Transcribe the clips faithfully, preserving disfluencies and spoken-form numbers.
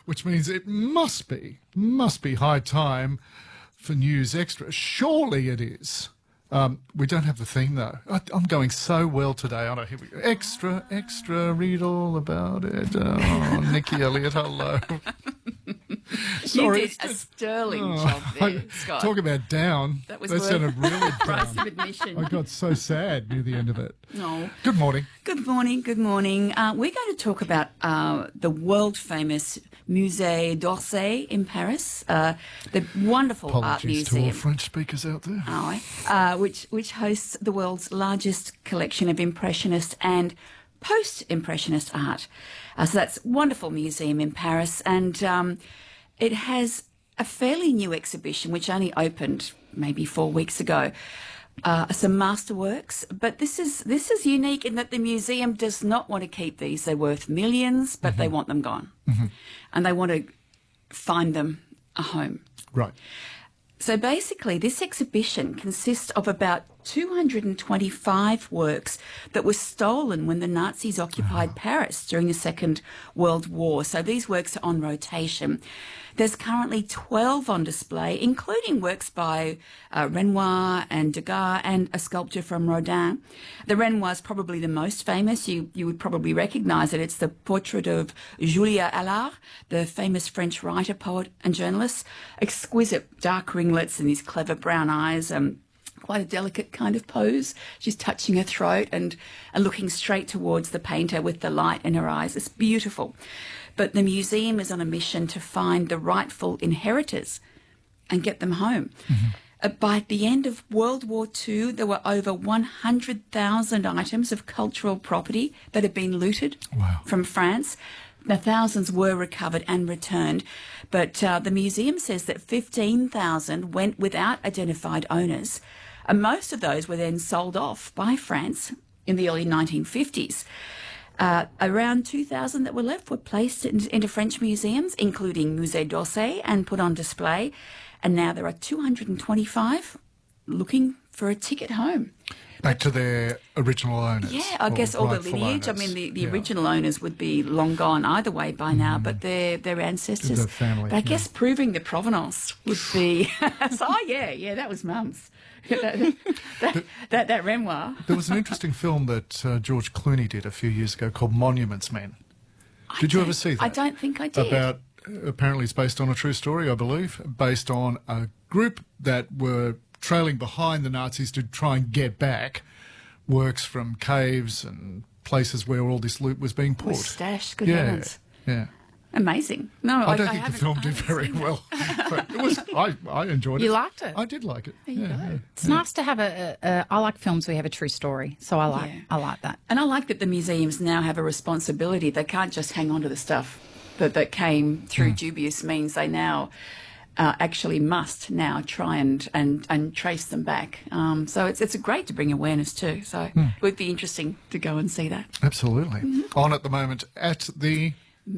which means it must be, must be high time for News Extra. Surely it is. Um, we don't have the theme, though. I, I'm going so well today, aren't I? Here we go. Extra, extra, read all about it. Oh, Nikki Elliott, hello. Sorry, you did a sterling oh, job there, I, Scott. Talk about down. That was that worth sounded really price down. of admission. I got so sad near the end of it. No. Good morning. Good morning, good morning. Uh, we're going to talk about uh, the world-famous Musée d'Orsay in Paris, uh, the wonderful art Apologies to all museum. French speakers out there. Oh, uh, which, which hosts the world's largest collection of Impressionist and post-Impressionist art. Uh, so that's a wonderful museum in Paris, and um, it has a fairly new exhibition which only opened maybe four weeks ago. Uh, some masterworks, but this is this is unique in that the museum does not want to keep these. They're worth millions, but mm-hmm. they want them gone, mm-hmm. and they want to find them a home. Right. So basically, this exhibition consists of about two hundred twenty-five works that were stolen when the Nazis occupied oh. Paris during the Second World War. So these works are on rotation. There's currently twelve on display, including works by uh, Renoir and Degas and a sculpture from Rodin. The Renoir is probably the most famous. You you would probably recognise it. It's the portrait of Julia Allard, the famous French writer, poet and journalist. Exquisite dark ringlets and these clever brown eyes. Um, quite a delicate kind of pose. She's touching her throat and, and looking straight towards the painter with the light in her eyes. It's beautiful. But the museum is on a mission to find the rightful inheritors and get them home. Mm-hmm. Uh, by the end of World War Two, there were over one hundred thousand items of cultural property that had been looted wow. from France. The thousands were recovered and returned, but uh, the museum says that fifteen thousand went without identified owners. And most of those were then sold off by France in the early nineteen fifties. Uh, around two thousand that were left were placed in, into French museums, including Musée d'Orsay, and put on display. And now there are two hundred twenty-five looking for a ticket home. Back to their original owners. Yeah, I guess all the lineage. Owners. I mean, the, the yeah. original owners would be long gone either way by now, mm. but their their ancestors. The family. But I yeah. guess proving the provenance would be. so, oh yeah, yeah, that was Mum's. that, that, that that Renoir. There was an interesting film that uh, George Clooney did a few years ago called Monuments Men. I Did you ever see that? I don't think I did. About apparently it's based on a true story, I believe, based on a group that were trailing behind the Nazis to try and get back works from caves and places where all this loot was being put. Was stashed, good yeah, heavens. Yeah. Amazing. No, I I don't I think the haven't- film I did haven't very seen well. But it was, I, I enjoyed it. You liked it? I did like it. There you yeah, go. yeah. It's nice to have a, a, a. I like films where you have a true story, so I like. Yeah. I like that. And I like that the museums now have a responsibility. They can't just hang on to the stuff that, that came through Mm. dubious means. They now uh, actually must now try and, and, and trace them back. Um, so it's it's great to bring awareness too. So Mm. it would be interesting to go and see that. Absolutely. Mm-hmm. On at the moment at the...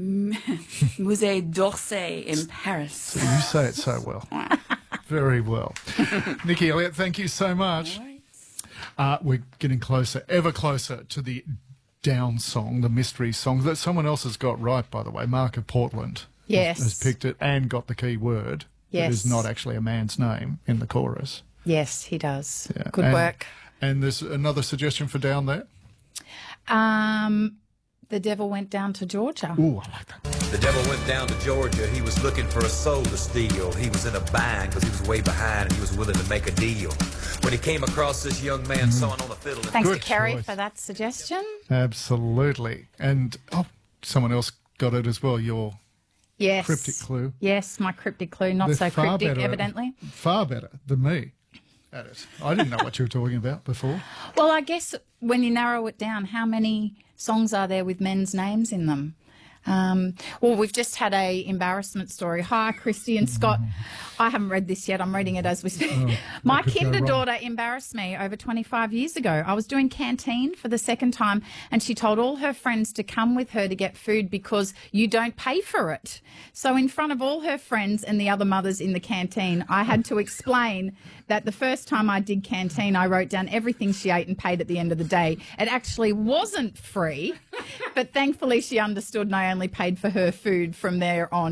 Musée d'Orsay in Paris. You say it so well. Very well. Nikki Elliott, thank you so much. Uh, we're getting closer, ever closer to the Down song, the mystery song that someone else has got right, by the way. Mark of Portland Yes. has, has picked it and got the key word. Yes. It is not actually a man's name in the chorus. Yes, he does. Yeah. Good and, work. And there's another suggestion for Down there? Um, the devil went down to Georgia. Ooh, I like that. The devil went down to Georgia. He was looking for a soul to steal. He was in a bind because he was way behind and he was willing to make a deal. When he came across this young man Mm. sawing on a fiddle. Thanks Good to Kerry choice. for that suggestion. Absolutely. And oh, someone else got it as well, your Yes. cryptic clue. Yes, my cryptic clue. Not They're so far cryptic, better- evidently. Far better than me at it. I didn't know what you were talking about before. Well, I guess when you narrow it down, how many songs are there with men's names in them? Um, well, we've just had a embarrassment story. Hi, Christy and Scott. I haven't read this yet. I'm reading it as we speak. Oh, My could go kinder wrong. daughter embarrassed me over twenty-five years ago. I was doing canteen for the second time and she told all her friends to come with her to get food because you don't pay for it. So in front of all her friends and the other mothers in the canteen, I had to explain that the first time I did canteen, I wrote down everything she ate and paid at the end of the day. It actually wasn't free, but thankfully she understood and I only paid for her food from there on.